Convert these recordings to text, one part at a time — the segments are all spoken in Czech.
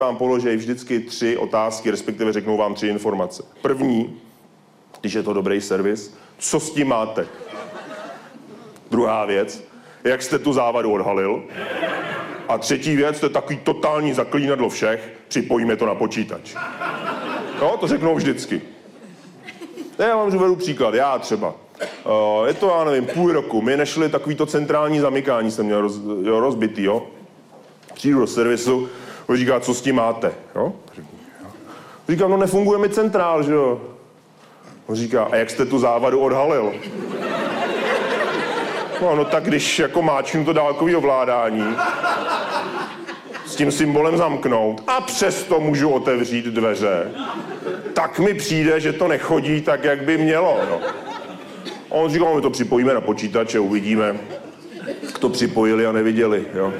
vám položí vždycky 3 otázky, respektive řeknou vám 3 informace. První, když je to dobrý servis, co s tím máte? Druhá věc, jak jste tu závadu odhalil? A třetí věc, to je takový totální zaklínadlo všech, připojíme to na počítač. No, to řeknou vždycky. Já vám uvedu příklad, já třeba. Je to, já nevím, půl roku, my nešli takovýto centrální zamykání, jsem měl rozbitý, jo. Přijdu do servisu, on říká, co s tím máte, jo. Říkám, no nefunguje mi centrál, že jo. On říká, a jak jste tu závadu odhalil? No tak když jako máčnu to dálkový ovládání, s tím symbolem zamknout a přesto můžu otevřít dveře, tak mi přijde, že to nechodí tak, jak by mělo, no. A on říká, my to připojíme na počítače, uvidíme, jak to připojili a neviděli, jo.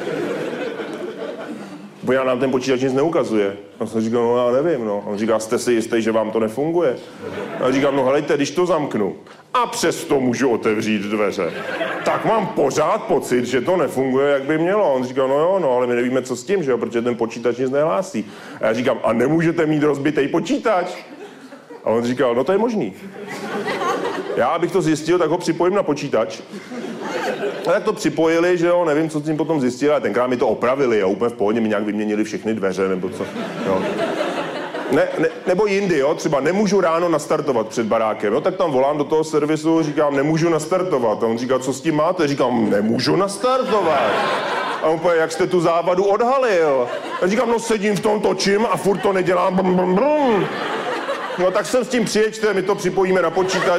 Bo nám ten počítač nic neukazuje. A jsem říkal, no já nevím, no. A on říká, jste si jistý, že vám to nefunguje? A říkám, no helejte, když to zamknu a přesto můžu otevřít dveře, tak mám pořád pocit, že to nefunguje, jak by mělo. A on říká, no jo, no, ale my nevíme, co s tím, že jo, protože ten počítač nic nehlásí. A já říkám, a nemůžete mít rozbitý počítač? A on říkal, no to je možný. Já, abych to zjistil, tak ho připojím na počítač. A tak to připojili, že jo, nevím, co s tím potom zjistili, ale tenkrát mi to opravili, jo, úplně v pohodě mi nějak vyměnili všechny dveře, nebo co, jo. Nebo jindy, jo, třeba nemůžu ráno nastartovat před barákem, jo, tak tam volám do toho servisu, říkám, nemůžu nastartovat. A on říká, co s tím máte? Říkám, nemůžu nastartovat. A on poje, jak jste tu závadu odhalil? A říkám, no sedím v tom, točím a furt to nedělám, brum, brum, brum. No tak sem s tím přijeďte, my to připojíme na počítač.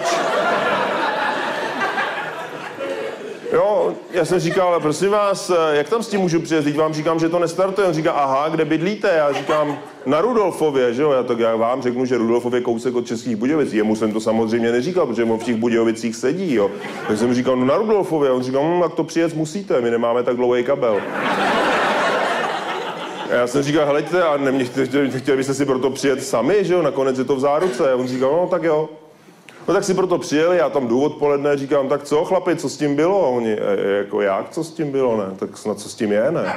Jo, já jsem říkal, prosím vás, jak tam s tím můžu přijet? Teď vám říkám, že to nestartuje. On říká, aha, kde bydlíte? Já říkám, na Rudolfově, že jo? Já vám řeknu, že Rudolfov je kousek od Českých Budějovic. Jemu jsem to samozřejmě neříkal, protože on v těch Budějovicích sedí, jo. Tak jsem říkal, no na Rudolfově. On říkal, tak to přijet musíte, my nemáme tak dlouhý kabel. A já jsem říkal, helejte, a chtěli byste si proto přijet sami, že jo? Nakonec je to v záruce. A on říkal, no tak jo. No tak si proto přijeli, já tam jdu odpoledne, říkám, tak co chlapi, co s tím bylo? A oni, jako jak, co s tím bylo, ne? Tak snad co s tím je, ne?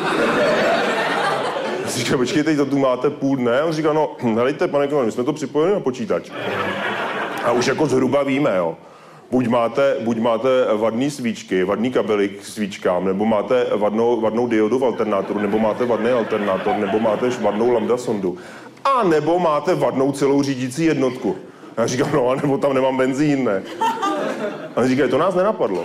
Já si říkám, počkejte, to tu máte půl dne? A on říká, no, helejte, pane Koman, my jsme to připojili na počítač. A už jako zhruba víme, jo. Buď máte vadný svíčky, vadný kabely k svíčkám, nebo máte vadnou diodu v alternátoru, nebo máte vadný alternátor, nebo máte vadnou lambda sondu. A nebo máte vadnou celou řídící jednotku. A já říkám, no, nebo tam nemám benzín, ne? A on říká, to nás nenapadlo.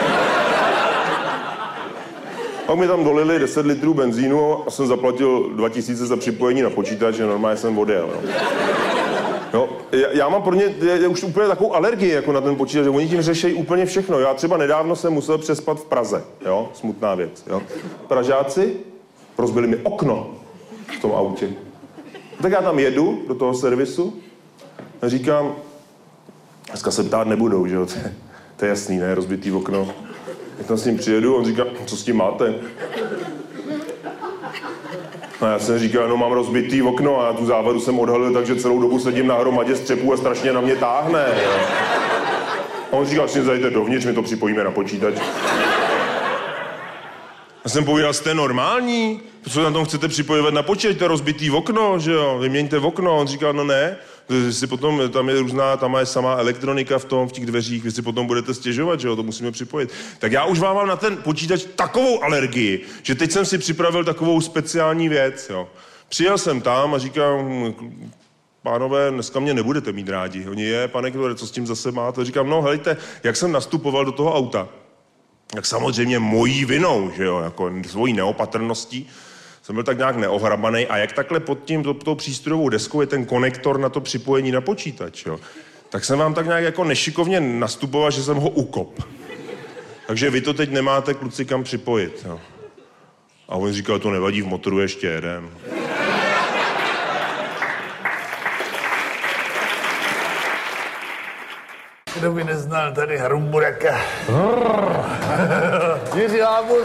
Pak mi tam dolili 10 litrů benzínu a jsem zaplatil 2000 za připojení na počítač, že normálně jsem odjel, jo. Já mám pro ně už úplně takovou alergii jako na ten počítač, že oni tím řeší úplně všechno. Já třeba nedávno jsem musel přespat v Praze, jo, smutná věc, jo. Pražáci rozbili mi okno v tom autě. Tak já tam jedu do toho servisu a říkám, dneska se ptát nebudou, že jo, to je jasný, ne, rozbitý okno. Jak tam s ním přijedu, on říká, co s tím máte? A já jsem říkal, no mám rozbitý okno a já tu závadu jsem odhalil, takže celou dobu sedím na hromadě střepů a strašně na mě táhne. A on říkal, si zajďte dovnitř, my to připojíme na počítač. Já jsem povídal, jste normální? Co na tom chcete připojovat na počítač, to rozbitý okno, že jo? Vyměňte okno. On říkal, no ne, si potom, tam je různá, tam je samá elektronika v těch dveřích, vy si potom budete stěžovat, že jo, to musíme připojit. Tak já už mám na ten počítač takovou alergii, že teď jsem si připravil takovou speciální věc, jo. Přijel jsem tam a říkám, pánové, dneska mě nebudete mít rádi. Oni je, pane Klore, co s tím zase máte? Říkám, no helejte, jak jsem nastupoval do toho auta, tak samozřejmě mojí vinou, že jo, jako svojí neopatrností, jsem byl tak nějak neohrabanej a jak takhle pod tou přístrojovou deskou je ten konektor na to připojení na počítač, jo, tak jsem vám tak nějak jako nešikovně nastupoval, že jsem ho ukop. Takže vy to teď nemáte, kluci, kam připojit, jo. A on říkal, to nevadí, v motoru ještě jedem. Kdo by neznal tady Hrumburaka? Jiří Lábus.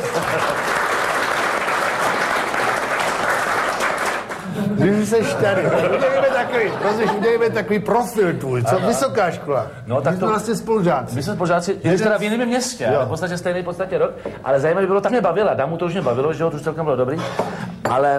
Když seš tady, udělejme takový profil tvůj, co vysoká škola. No, tak my jsme vlastně spolužáci. My jsme spolužáci, teda v jiném městě, ale v podstatě stejný rok, ale zajímavé bylo, tak mě bavila, Damu to už mě bavilo, že jo, to už celkem bylo dobrý, ale